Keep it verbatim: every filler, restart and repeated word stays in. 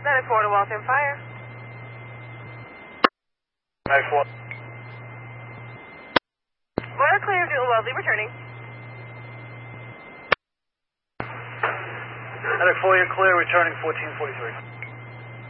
Medic four to Waltham Fire. Medic four. Boiler clear, Newton Wellesley returning. Medic four, you're clear, returning fourteen forty-three.